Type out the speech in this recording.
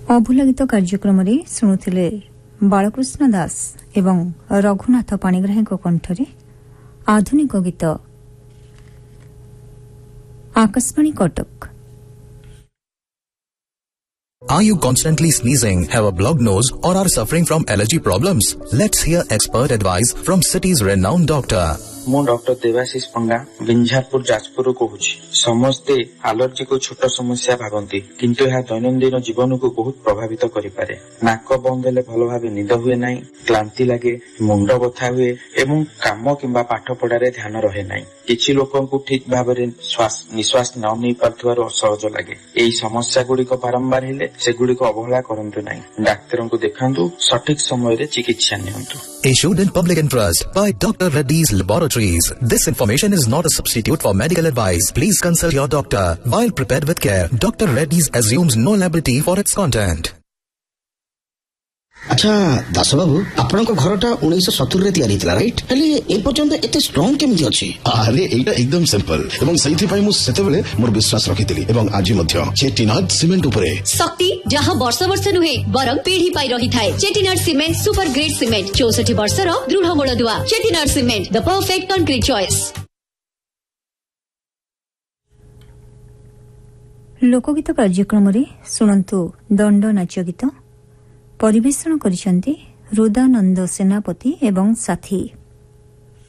अभूला गीत कार्यक्रम शुणुले बालकृष्ण दास एवं रघुनाथ पाणिग्राही कंठरे आधुनिक गीत Akashvani Cuttack. Are you constantly sneezing, have a blocked nose, or are suffering from allergy problems? Let's hear expert advice from city's renowned doctor. मु doctor Debashish पंगा विंझारपुर जाजपुर कहूँ। समस्ते आलर्जी को छोट समस्या भावती किंतु यह दैनंदिन जीवन को बहुत प्रभावित करिपारे। नाक बंद हेले भल भाव निद हुए नहीं, क्लांति लगे, मुंड बथा हुए एवं काम किंबा पाठ पढ़ारे ध्यान रहे नहीं। किछि लोकन को ठीक भाव निश्वास न नहीं पार्थुवार असहज लगे। एही समस्या गुड़िक बारंबार हेले से गुड़िक अवहेला करंतु नहीं, डाक्टर को देखांतु, सठिक समय रे चिकित्सा नियंतु। Issued in public interest by Dr. Reddy's Laboratories. This information is not a substitute for medical advice. Please consult your doctor. While prepared with care, Dr. Reddy's assumes no liability for its content. अच्छा दास बाबू आपण घरटा 1970 रे तैयारी right हेले ए पर्यंत एते strong केमि अछि? अरे एटा एकदम सिंपल एवं सही पई मु सेतेबेले मोर विश्वास रखितली एवं आज मध्य चेटिनाड सीमेंट उपरे शक्ति जहां वर्ष वर्ष नुहे बरम पीढ़ी पाई रही थाए। Chettinad cement super grade cement 64 वर्षर दृढ़ मूलदुआ। Chettinad cement the perfect concrete choice. लोकगीत कार्यक्रम शुणु दंड नाच गीत परिवेषण करिसेंती रुदानंद सेनापति एवं साथी।